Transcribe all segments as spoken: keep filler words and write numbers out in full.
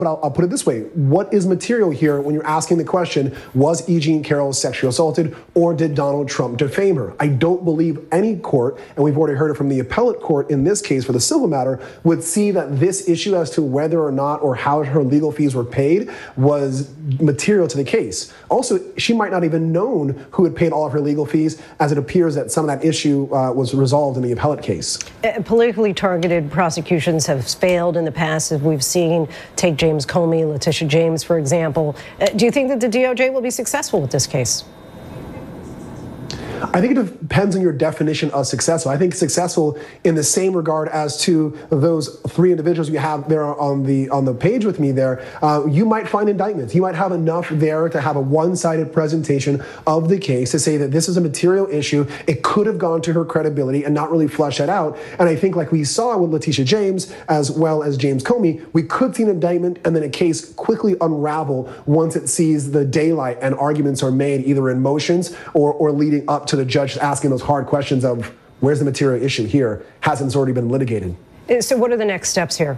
But I'll, I'll put it this way. What is material here when you're asking the question, was E. Jean Carroll sexually assaulted or did Donald Trump defame her? I don't believe any court, and we've already heard it from the appellate court in this case for the civil matter, would see that this issue as to whether or not or how her legal fees were paid was material to the case. Also, she might not even known who had paid all of her legal fees, as it appears that some of that issue uh, was resolved in the appellate case. Uh, politically targeted prosecutions have failed in the past, as we've seen. Take James James Comey, Letitia James, for example. Uh, do you think that the D O J will be successful with this case? I think it depends on your definition of successful. I think successful in the same regard as to those three individuals you have there on the on the page with me there. Uh, you might find indictments. You might have enough there to have a one-sided presentation of the case to say that this is a material issue. It could have gone to her credibility and not really flush that out. And I think like we saw with Letitia James as well as James Comey, we could see an indictment and then a case quickly unravel once it sees the daylight and arguments are made either in motions or, or leading up to the judge asking those hard questions of where's the material issue here? Hasn't it already been litigated? So what are the next steps here?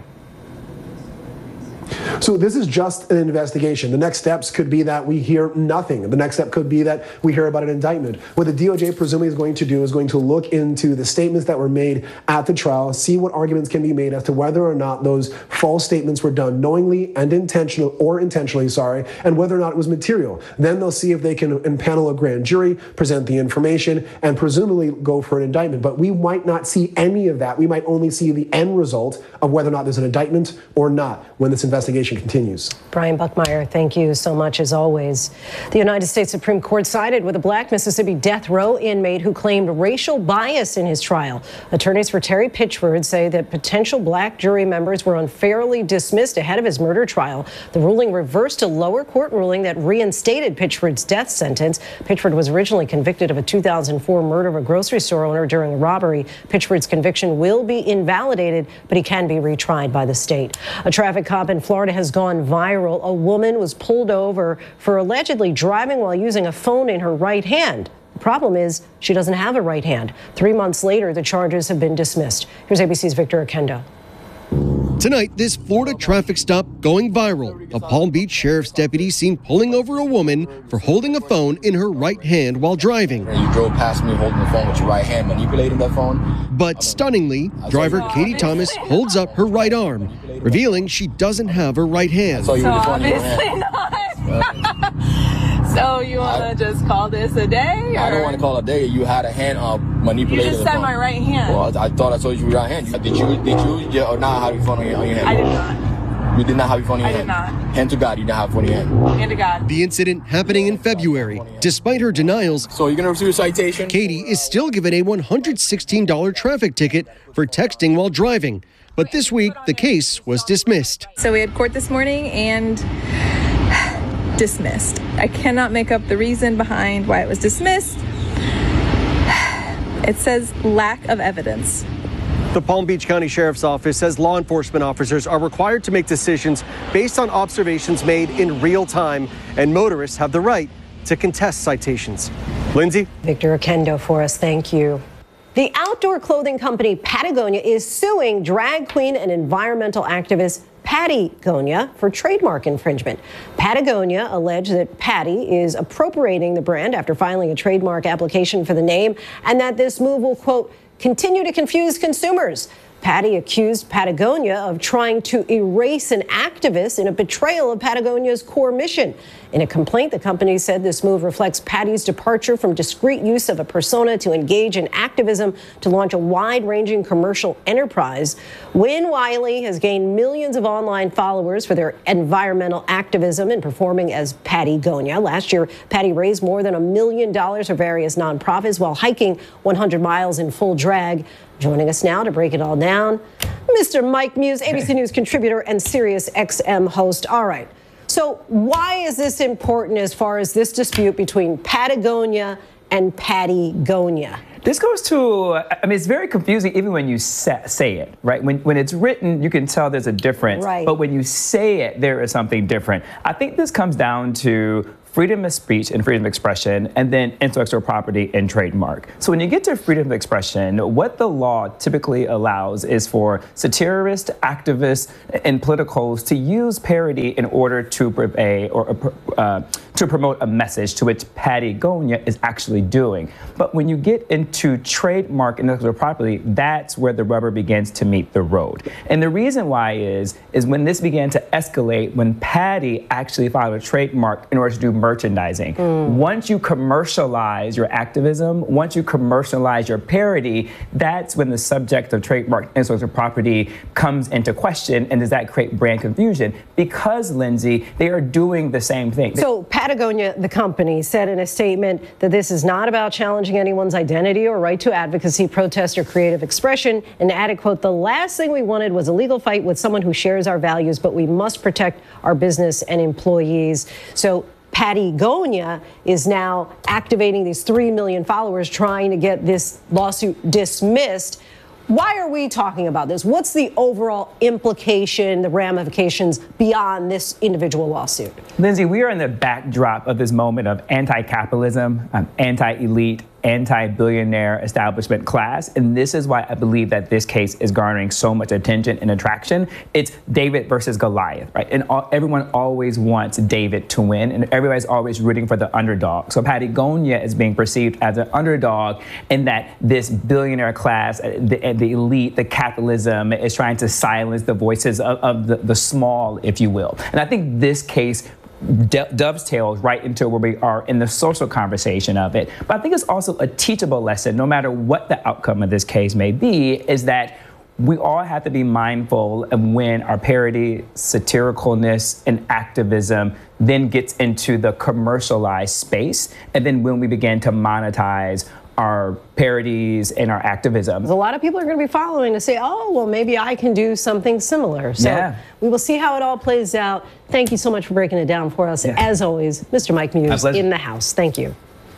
So this is just an investigation. The next steps could be that we hear nothing. The next step could be that we hear about an indictment. What the D O J presumably is going to do is going to look into the statements that were made at the trial, see what arguments can be made as to whether or not those false statements were done knowingly and intentional or intentionally, sorry, and whether or not it was material. Then they'll see if they can impanel a grand jury, present the information, and presumably go for an indictment. But we might not see any of that. We might only see the end result of whether or not there's an indictment or not when this investigation continues. Brian Buckmeyer, thank you so much as always. The United States Supreme Court sided with a black Mississippi death row inmate who claimed racial bias in his trial. Attorneys for Terry Pitchford say that potential black jury members were unfairly dismissed ahead of his murder trial. The ruling reversed a lower court ruling that reinstated Pitchford's death sentence. Pitchford was originally convicted of a two thousand four murder of a grocery store owner during a robbery. Pitchford's conviction will be invalidated, but he can be retried by the state. A traffic cop in Florida has gone viral. A woman was pulled over for allegedly driving while using a phone in her right hand. The problem is she doesn't have a right hand. Three months later, the charges have been dismissed. Here's A B C's Victor Akenda. Tonight, this Florida traffic stop going viral. A Palm Beach sheriff's deputy seen pulling over a woman for holding a phone in her right hand while driving. You drove past me holding the phone with your right hand, manipulating that phone. But stunningly, driver Katie Thomas holds up her right arm, revealing she doesn't have her right hand. So obviously not. So you want to just call this a day? Or? I don't want to call it a day. You had a hand uh, manipulating. You just said my right hand. Well, I, I thought I told you your right hand. Did you did you yeah, or not have your phone on your, on your hand? I did not. You did not have your phone on your I hand? I did not. Hand to God, you didn't have your phone on your hand. Hand to God. The incident happening in February. Despite her denials, so you're going to receive a citation? Katie is still given a one hundred sixteen dollars traffic ticket for texting while driving. But this week, the case was dismissed. So we had court this morning and dismissed. I cannot make up the reason behind why it was dismissed. It says lack of evidence. The Palm Beach County Sheriff's Office says law enforcement officers are required to make decisions based on observations made in real time, and motorists have the right to contest citations. Lindsay? Victor Akendo for us. Thank you. The outdoor clothing company Patagonia is suing drag queen and environmental activist Patagonia for trademark infringement. Patagonia alleged that Patty is appropriating the brand after filing a trademark application for the name, and that this move will, quote, continue to confuse consumers. Patty accused Patagonia of trying to erase an activist in a betrayal of Patagonia's core mission. In a complaint, the company said this move reflects Patty's departure from discreet use of a persona to engage in activism to launch a wide-ranging commercial enterprise. Wynn Wiley has gained millions of online followers for their environmental activism and performing as Patagonia. Last year, Patty raised more than a million dollars for various nonprofits while hiking one hundred miles in full drag. Joining us now to break it all down, Mister Mike Muse, A B C News contributor and Sirius X M host. All right. So why is this important as far as this dispute between Patagonia and Patagonia? This goes to, I mean, it's very confusing even when you say it, right? When, when it's written, you can tell there's a difference. Right. But when you say it, there is something different. I think this comes down to freedom of speech and freedom of expression, and then intellectual property and trademark. So when you get to freedom of expression, what the law typically allows is for satirists, activists, and politicals to use parody in order to purvey or uh, to promote a message, to which Patagonia is actually doing. But when you get into trademark and intellectual property, that's where the rubber begins to meet the road. And the reason why is, is when this began to escalate, when Patty actually filed a trademark in order to do merchandising. Mm. Once you commercialize your activism, once you commercialize your parody, that's when the subject of trademark and intellectual property comes into question. And does that create brand confusion? Because, Lindsay, they are doing the same thing. So Patagonia, the company, said in a statement that this is not about challenging anyone's identity or right to advocacy, protest, or creative expression, and added, quote, "The last thing we wanted was a legal fight with someone who shares our values, but we must protect our business and employees." So Patagonia is now activating these three million followers trying to get this lawsuit dismissed. Why are we talking about this? What's the overall implication, the ramifications beyond this individual lawsuit? Lindsay, we are in the backdrop of this moment of anti-capitalism, um, anti-elite, anti-billionaire establishment class. And this is why I believe that this case is garnering so much attention and attraction. It's David versus Goliath, right? And all, everyone always wants David to win, and everybody's always rooting for the underdog. So Patagonia is being perceived as an underdog in that this billionaire class, the, the elite, the capitalism is trying to silence the voices of, of the, the small, if you will. And I think this case dovetails right into where we are in the social conversation of it. But I think it's also a teachable lesson, no matter what the outcome of this case may be, is that we all have to be mindful of when our parody, satiricalness, and activism then gets into the commercialized space, and then when we begin to monetize our parodies and our activism. A lot of people are going to be following to say, oh, well, maybe I can do something similar. So yeah. we will see how it all plays out. Thank you so much for breaking it down for us. Yeah. As always, Mister Mike Muse in the house. Thank you.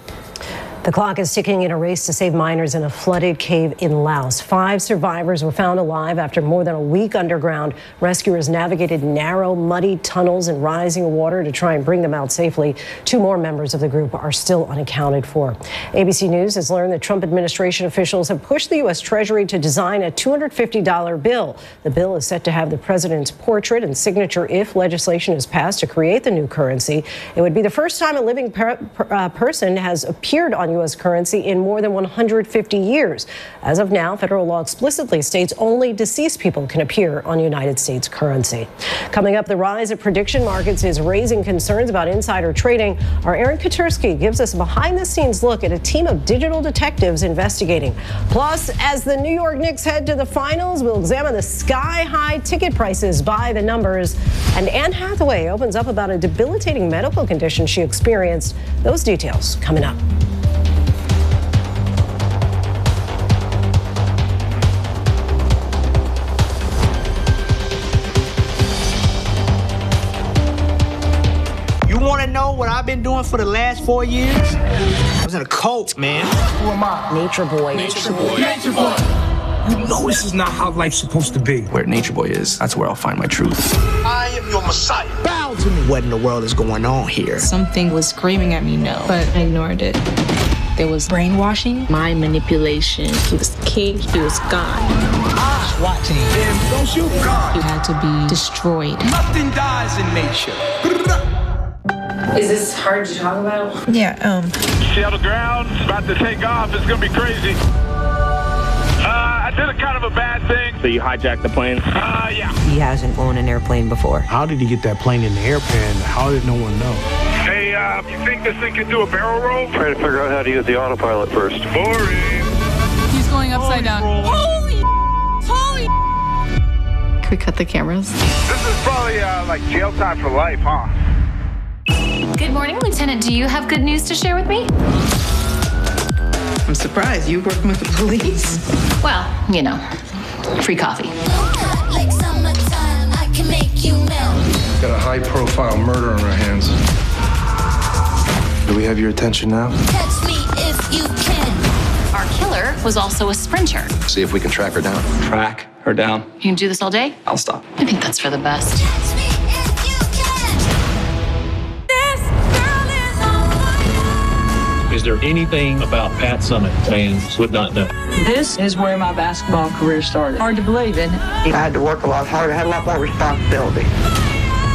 The clock is ticking in a race to save miners in a flooded cave in Laos. Five survivors were found alive after more than a week underground. Rescuers navigated narrow, muddy tunnels and rising water to try and bring them out safely. Two more members of the group are still unaccounted for. A B C News has learned that Trump administration officials have pushed the U S Treasury to design a two hundred fifty dollar bill. The bill is set to have the president's portrait and signature if legislation is passed to create the new currency. It would be the first time a living per, per, uh, person has appeared on U S currency in more than one hundred fifty years. As of now, federal law explicitly states only deceased people can appear on United States currency. Coming up, the rise of prediction markets is raising concerns about insider trading. Our Aaron Katersky gives us a behind-the-scenes look at a team of digital detectives investigating. Plus, as the New York Knicks head to the finals, we'll examine the sky-high ticket prices by the numbers. And Anne Hathaway opens up about a debilitating medical condition she experienced. Those details coming up. You want to know what I've been doing for the last four years? I was in a cult, man. Who am I? Nature Boy. Nature Boy. Nature Boy. You know this is not how life's supposed to be. Where Nature Boy is, that's where I'll find my truth. I am your messiah. Bow to me. What in the world is going on here? Something was screaming at me no, but I ignored it. There was brainwashing, mind manipulation. He was king, he was God. Ah, watching. Damn, don't shoot God. He had to be destroyed. Nothing dies in nature. Is this hard to talk about? Yeah, um. See how the ground's about to take off. It's gonna be crazy. Uh, I did a kind of a bad thing. So you hijacked the plane? Uh, yeah. He hasn't flown an airplane before. How did he get that plane in the airplane? How did no one know? Hey, uh, you think this thing can do a barrel roll? Trying to figure out how to use the autopilot first. Boring. He's going upside down. Holy, holy. Can we cut the cameras? This is probably, uh, like jail time for life, huh? Good morning, Lieutenant. Do you have good news to share with me? I'm surprised. You working with the police? Well, you know, free coffee. Like summertime, I can make you melt. Got a high-profile murder on our hands. Do we have your attention now? Catch me if you can. Our killer was also a sprinter. See if we can track her down. Track her down? You can do this all day? I'll stop. I think that's for the best. Catch me if you can. This girl is anything about Pat Summitt fans would not know. This is where my basketball career started. Hard to believe, isn't it? I had to work a lot harder, I had a lot more responsibility.